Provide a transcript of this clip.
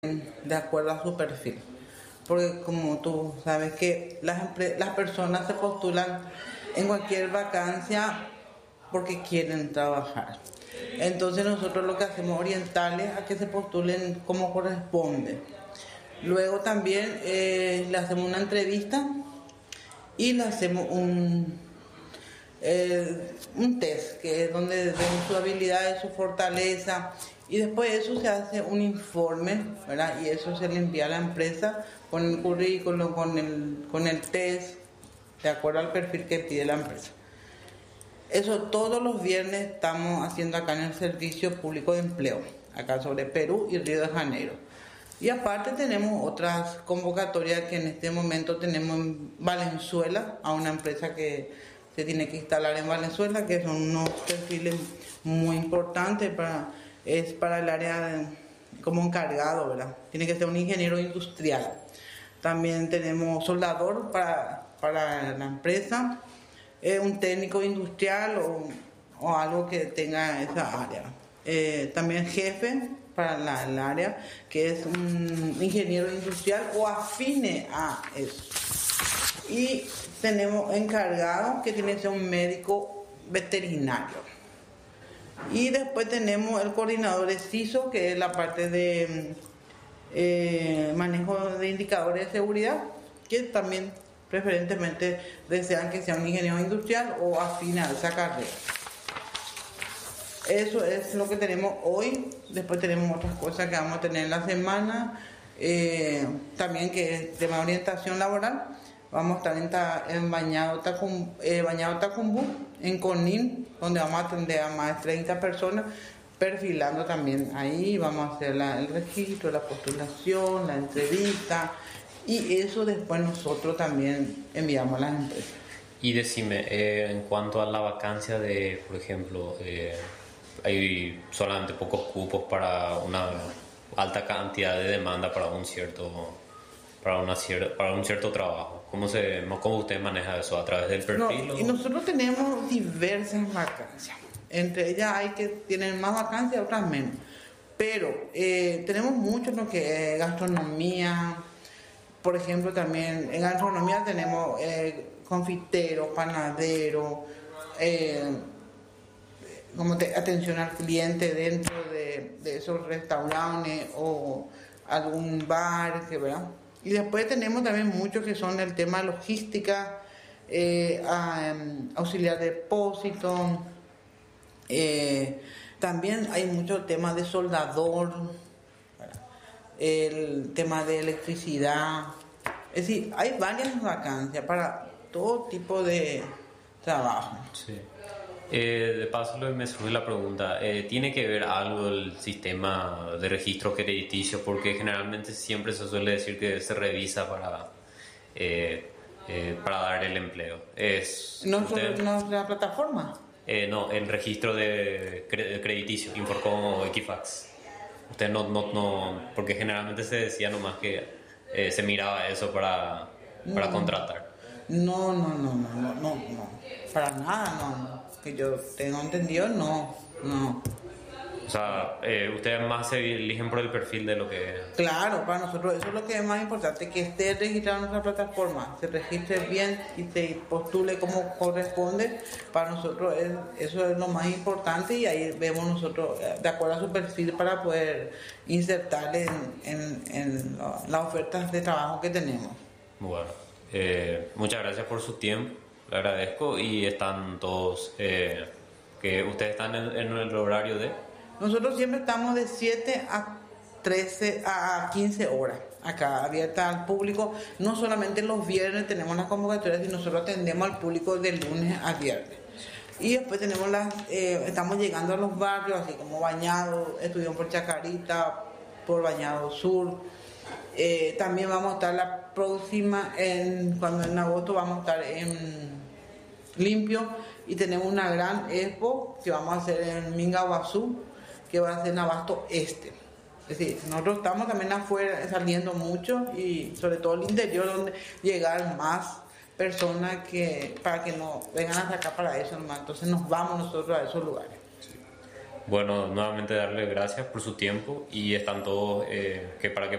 de acuerdo a su perfil. Porque como tú sabes que las personas se postulan en cualquier vacancia porque quieren trabajar. Entonces nosotros lo que hacemos es orientarles a que se postulen como corresponde. Luego también le hacemos una entrevista y le hacemos un test, que es donde vemos sus habilidades, su fortaleza, y después de eso se hace un informe, ¿verdad? Y eso se le envía a la empresa con el currículum, con el test, de acuerdo al perfil que pide la empresa. Eso todos los viernes estamos haciendo acá en el Servicio Público de Empleo, acá sobre Perú y Río de Janeiro. Y aparte tenemos otras convocatorias que en este momento tenemos en Valenzuela, a una empresa que se tiene que instalar en Valenzuela, que son unos perfiles muy importantes para el área como encargado, ¿verdad? Tiene que ser un ingeniero industrial. También tenemos soldador para la empresa, un técnico industrial o algo que tenga esa área. También jefe para el área, que es un ingeniero industrial o afine a eso. Y tenemos encargado, que tiene que ser un médico veterinario. Y después tenemos el coordinador de CISO, que es la parte de manejo de indicadores de seguridad, que también preferentemente desean que sea un ingeniero industrial o afina a esa carrera. Eso es lo que tenemos hoy. Después tenemos otras cosas que vamos a tener en la semana, también, que es tema de orientación laboral. Vamos a estar en Bañado Tacumbú, en Conín, donde vamos a atender a más de 30 personas, perfilando también. Ahí vamos a hacer el registro, la postulación, la entrevista, y eso después nosotros también enviamos a las empresas. Y decime, en cuanto a la vacancia de, por ejemplo, hay solamente pocos cupos para una alta cantidad de demanda para un cierto trabajo. ¿Cómo usted maneja eso? ¿A través del perfil? No, y nosotros tenemos diversas vacancias. Entre ellas hay que tienen más vacancias, otras menos. Pero tenemos mucho lo que es gastronomía. Por ejemplo, también en gastronomía tenemos confitero, panadero, atención al cliente dentro de esos restaurantes o algún bar, ¿verdad? Y después tenemos también muchos que son el tema logística, auxiliar de depósito. También hay mucho tema de soldador, el tema de electricidad. Es decir, hay varias vacancias para todo tipo de trabajo. Sí. De paso me surge la pregunta, ¿tiene que ver algo el sistema de registro crediticio? Porque generalmente siempre se suele decir que se revisa para dar el empleo. ¿No la plataforma? No, el registro de crediticio, Inforcom o Equifax. Usted no, porque generalmente se decía nomás que se miraba eso para contratar. No, para nada, no. Que yo tengo entendido, no. O sea, ustedes más se eligen por el perfil de lo que... Claro, para nosotros eso es lo que es más importante, que esté registrado en nuestra plataforma, se registre bien y se postule como corresponde. Para nosotros eso es lo más importante, y ahí vemos nosotros de acuerdo a su perfil para poder insertarle en las ofertas de trabajo que tenemos. Bueno, muchas gracias por su tiempo, le agradezco. Y están todos, que ustedes están en el horario de... Nosotros siempre estamos de 7 a 15 horas acá, abierta al público. No solamente los viernes tenemos las convocatorias, sino nosotros atendemos al público de lunes a viernes. Y después tenemos estamos llegando a los barrios, así como Bañado, estuvimos por Chacarita, por Bañado Sur. También vamos a estar la próxima, cuando en agosto vamos a estar en Limpio, y tenemos una gran expo que vamos a hacer en Mingaguazú, que va a ser en Abasto Este. Es decir, nosotros estamos también afuera saliendo mucho, y sobre todo el interior, donde llegar más personas para que no vengan hasta acá para eso nomás. Entonces nos vamos nosotros a esos lugares. Bueno, nuevamente darle gracias por su tiempo, y están todos para que